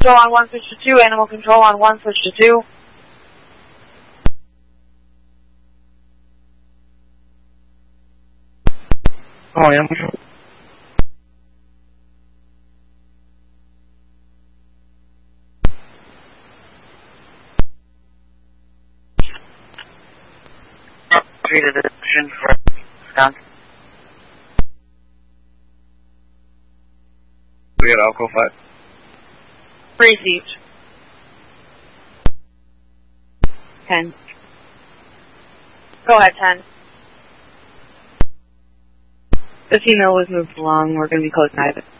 control on 1, switch to 2. Animal control on 1, switch to 2. Oh, animal control. Treated the decision for skunk. We got Alco 5. Received. 10. Go ahead, 10. The female was moved along. We're going to be close to it.